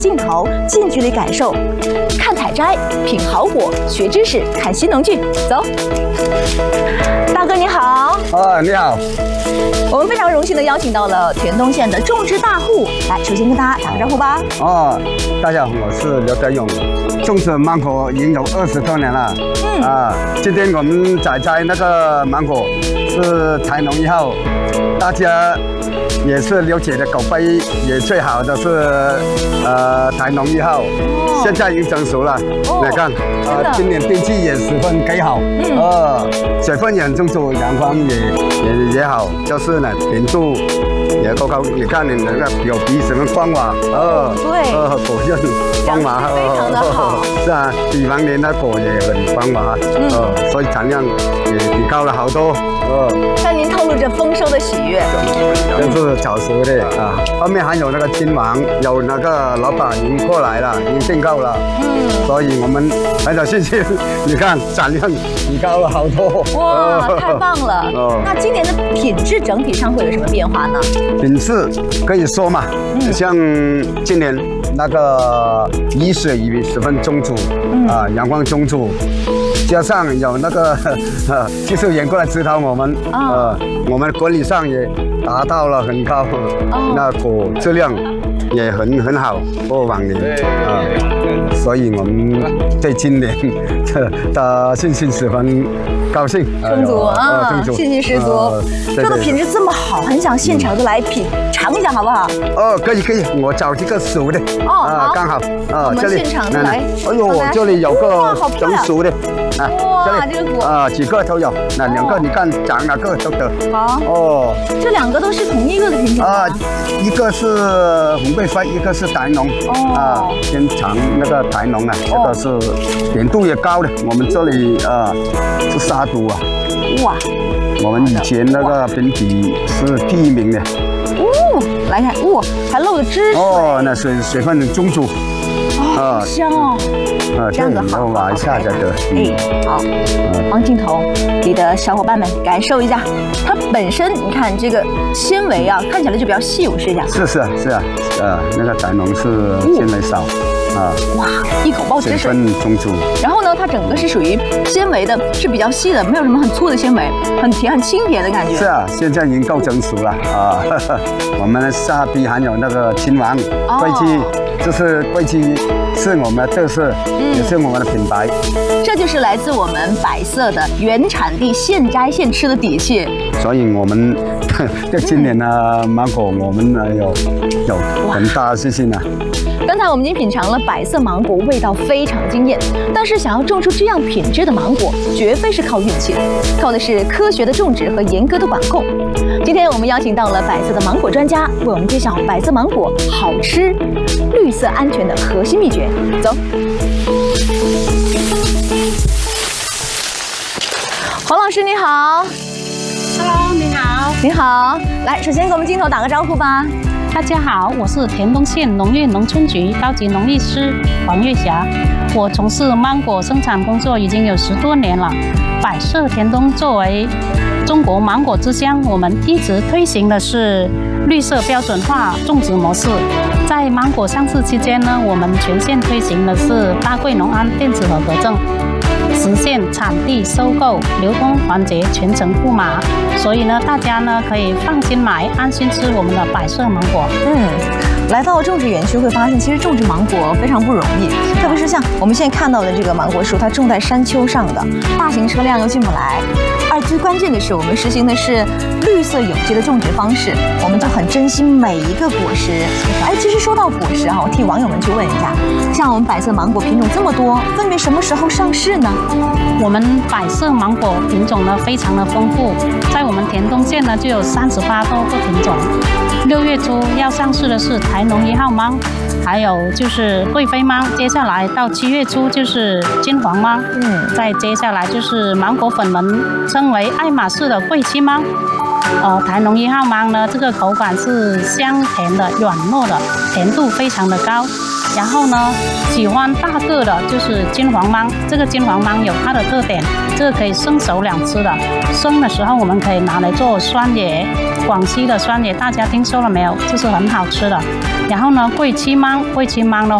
镜头近距离感受，看采摘，品好果，学知识，看新农具。走，大哥你好。 你好。 我们非常荣幸的邀请到了田东县的种植大户，来，首先跟大家打个招呼吧。 大家好，我是刘德勇，种植芒果已经有20多年了。今天我们采摘那个芒果是台农1号，大家也是了解的口碑也最好的是台农1号，现在已经成熟了。你看，今年天气也十分给好，水分也很充足，阳光也好，就是呢甜度也够高。你看你那个表皮什么光滑， 对， 果润光滑， 非常的好。 是啊，比往年的果也很光滑，所以产量也提高了好多。 看您透露着丰收的喜悦， 这是早熟的啊。后面还有那个金王，有那个老板已经过来了，已经订购了。所以我们很有信心。你看产量提高了好多。 哇，太棒了！那今年的品质整体上会有什么变化呢？ 品质可以说嘛，像今年那个雨水也十分充足，阳光充足。加上有那个技术员过来指导我们，我们管理上也达到了很高，那果质量也很好，过往年所以我们对今年的信心十分高兴， 充足啊，信心十足。说到品质这么好，很想现场就来尝一下，好不好？ 可以，我找几个熟的，刚好， 我们现场来。 哎呦，这里有个成熟的。 哇，这个果几个都有，那2个你看长哪个都得。 好，这2个都是同一个的品种吗？ 一个是红贵妃，一个是台农。偏长那个台农啊，这个是甜度也高的。我们这里是沙都啊。哇，我们以前那个评比是第1名的。 来看，还漏了汁水。 那水分很充足。 好香哦！ 这样子好，挖一下才得。 好，望镜头里的小伙伴们感受一下，它本身你看这个纤维啊，看起来就比较细，我试一下。是啊， 那个台农是纤维少。 哇，一口爆汁水， 水分充足。 然后呢，它整个是属于纤维的，是比较细的，没有什么很粗的纤维，很甜、很清甜的感觉。 是啊，现在已经够成熟了啊。我们的下边还有那个金王桂鸡，就是桂鸡是我们的特色，也是我们的品牌。 这就是来自我们百色的原产地现摘现吃的底气。 所以我们对今年的芒果，我们有很大的信心啊。 刚才我们已经品尝了百色芒果，味道非常惊艳。但是想要种出这样品质的芒果，绝非是靠运气，靠的是科学的种植和严格的管控。今天我们邀请到了百色的芒果专家，为我们揭晓百色芒果好吃、绿色安全的核心秘诀。走。黄老师你好。 Hello， 你好。 你好，来，首先给我们镜头打个招呼吧。 大家好，我是田东县农业农村局高级农艺师黄月霞。我从事芒果生产工作已经有10多年了。百色田东作为中国芒果之乡，我们一直推行的是绿色标准化种植模式。在芒果上市期间呢，我们全县推行的是大贵农安电子合格证，实现产地收购、流通环节全程不麻，所以呢，大家呢可以放心买、安心吃我们的百色芒果。 来到种植园区会发现，其实种植芒果非常不容易，特别是像我们现在看到的这个芒果树，它种在山丘上的，大型车辆又进不来。而最关键的是，我们实行的是绿色有机的种植方式，我们就很珍惜每一个果实。其实说到果实我替网友们去问一下，像我们百色芒果品种这么多，分别什么时候上市呢？ 我们百色芒果品种呢非常的丰富，在我们田东县呢就有38多个品种。6月初要上市的是台农1号芒，还有就是贵妃芒，接下来到7月初就是金黄芒，再接下来就是芒果粉们称为爱马仕的贵妻芒。台农1号芒呢，这个口感是香甜的、软糯的，甜度非常的高。然后呢，喜欢大个的就是金黄芒，这个金黄芒有它的特点，这个可以生熟2吃的。生的时候我们可以拿来做酸野， 广西的酸野，大家听说了没有？就是很好吃的。然后呢，桂七芒的